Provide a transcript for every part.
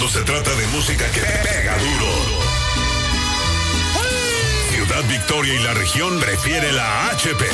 Cuando se trata de música que pega duro. Ciudad Victoria y la región prefiere la HP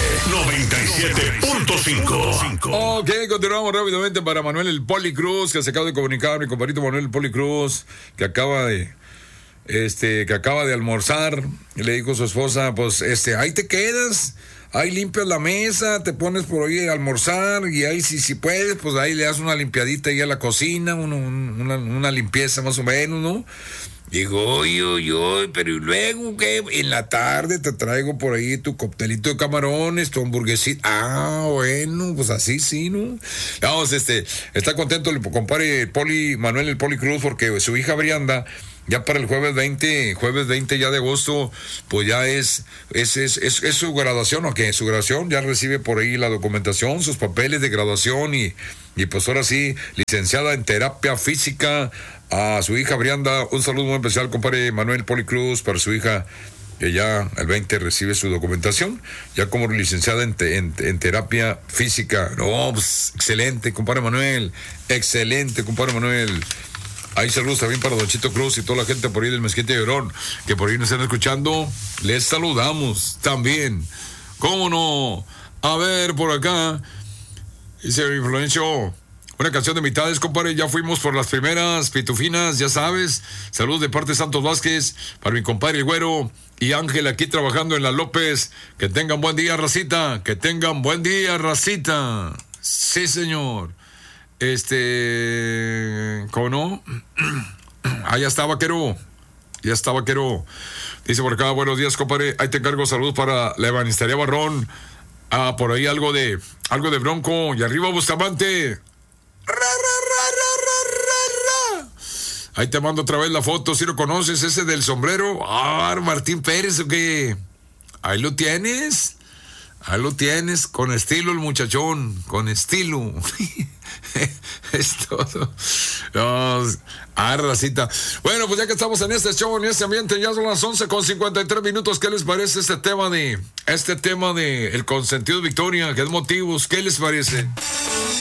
97.5. Ok, continuamos rápidamente para Manuel el Poli Cruz, que se acaba de comunicar, mi compadrito Manuel el Poli Cruz, que acaba de almorzar, y le dijo a su esposa, pues, ahí te quedas, ahí limpias la mesa, te pones por ahí a almorzar, y ahí si puedes, pues ahí le das una limpiadita ahí a la cocina, una limpieza más o menos, ¿no? Digo, oye, pero ¿y luego qué? En la tarde te traigo por ahí tu coctelito de camarones, tu hamburguesita. Ah, bueno, pues así sí, ¿no? Vamos, está contento el compadre Manuel el Poli Cruz, porque su hija Brianda, ya para el jueves 20 ya de agosto, pues ya es su graduación, ¿o qué? Su graduación, ya recibe por ahí la documentación, sus papeles de graduación y pues ahora sí, licenciada en terapia física. A su hija Brianda, un saludo muy especial, compadre Manuel Poli Cruz, para su hija, que ya el 20 recibe su documentación, ya como licenciada en terapia física. No, pues, excelente, compadre Manuel, excelente, compadre Manuel. Hay saludos también para Don Chito Cruz y toda la gente por ahí del Mezquite de Llorón, que por ahí nos están escuchando. Les saludamos también. ¿Cómo no? A ver, por acá, dice Influencio, una canción de mitades, compadre. Ya fuimos por las primeras pitufinas, ya sabes. Saludos de parte de Santos Vázquez para mi compadre el Güero y Ángel aquí trabajando en la López. Que tengan buen día, racita. Que tengan buen día, racita. Sí, señor. ¿Cómo no? Ya está, vaquero. Ya está, vaquero. Dice por acá, buenos días, compadre. Ahí te encargo saludos para la ebanistería Barrón. Por ahí algo de Bronco. Y arriba Bustamante. Ahí te mando otra vez la foto, si lo conoces, ese del sombrero. Martín Pérez, ¿o qué? Ahí lo tienes, con estilo el muchachón, con estilo. Es todo. Racita. Bueno, pues ya que estamos en este show, en este ambiente, ya son las 11:53. ¿Qué les parece este tema de el consentido Victoria? ¿Qué motivos? ¿Qué les parece?